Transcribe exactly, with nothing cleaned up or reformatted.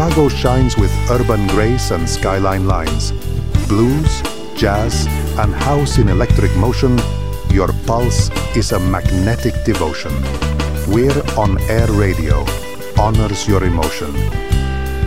Chicago shines with urban grace and skyline lines. Blues, jazz, and house in electric motion, your pulse is a magnetic devotion. We're on air radio, honors your emotion.